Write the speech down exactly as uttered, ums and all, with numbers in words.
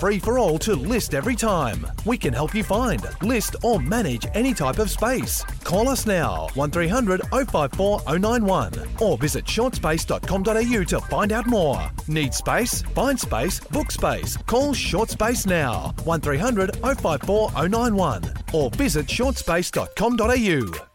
free for all to list every time. We can help you find, list or manage any type of space. Call us now, one three hundred oh five four oh nine one, or visit short space dot com dot a u to find out more. Need space? Find space, book space. Call Short Space now, one three hundred oh five four oh nine one, or visit short space dot com dot a u.